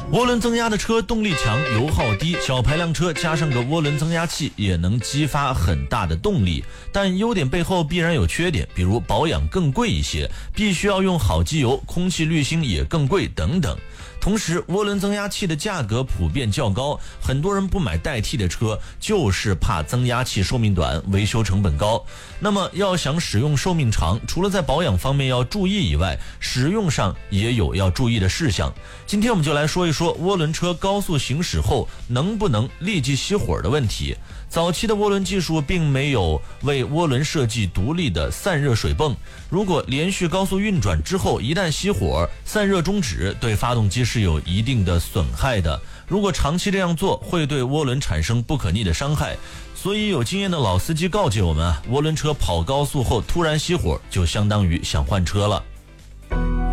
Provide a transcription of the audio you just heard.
涡轮增压的车动力强，油耗低，小排量车加上个涡轮增压器也能激发很大的动力，但优点背后必然有缺点，比如保养更贵一些，必须要用好机油，空气滤芯也更贵等等。同时，涡轮增压器的价格普遍较高，很多人不买代替的车，就是怕增压器寿命短，维修成本高。那么要想使用寿命长，除了在保养方面要注意以外，使用上也有要注意的事项。今天我们就来说一说涡轮车高速行驶后能不能立即熄火的问题。早期的涡轮技术并没有为涡轮设计独立的散热水泵，如果连续高速运转之后一旦熄火，散热终止，对发动机是有一定的损害的。如果长期这样做，会对涡轮产生不可逆的伤害。所以有经验的老司机告诫我们啊，涡轮车跑高速后突然熄火，就相当于想换车了。